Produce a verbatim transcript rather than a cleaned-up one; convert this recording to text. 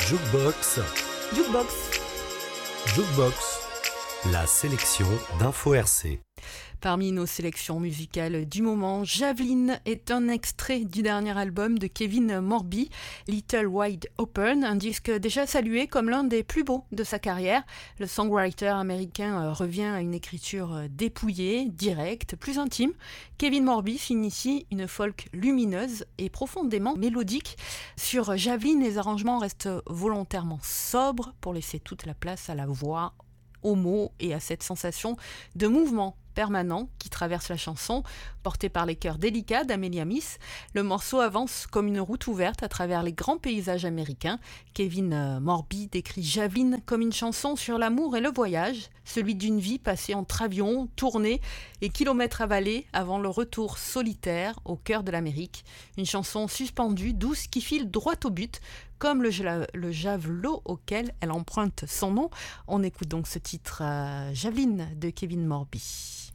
Jukebox, Jukebox. Jukebox, la sélection d'Info R C. Parmi nos sélections musicales du moment, Javelin est un extrait du dernier album de Kevin Morby, Little Wide Open, un disque déjà salué comme l'un des plus beaux de sa carrière. Le songwriter américain revient à une écriture dépouillée, directe, plus intime. Kevin Morby signe ici une folk lumineuse et profondément mélodique. Sur Javelin, les arrangements restent volontairement sobres pour laisser toute la place à la voix, aux mots et à cette sensation de mouvement permanent qui traverse la chanson, portée par les chœurs délicats d'Amelia Miss. Le morceau avance comme une route ouverte à travers les grands paysages américains. Kevin Morby décrit Javelin comme une chanson sur l'amour et le voyage, celui d'une vie passée entre avions, tournées et kilomètres avalés avant le retour solitaire au cœur de l'Amérique. Une chanson suspendue, douce, qui file droit au but, comme le, le javelot auquel elle emprunte son nom. On écoute donc ce titre euh, Javelin de Kevin Morby.